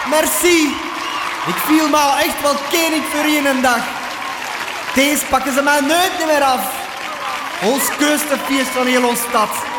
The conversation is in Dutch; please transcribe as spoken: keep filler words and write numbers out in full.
merci. Ik viel me al echt wel koning voor één dag. Deze pakken ze mij nooit meer af. Ons keusste feest van heel ons stad.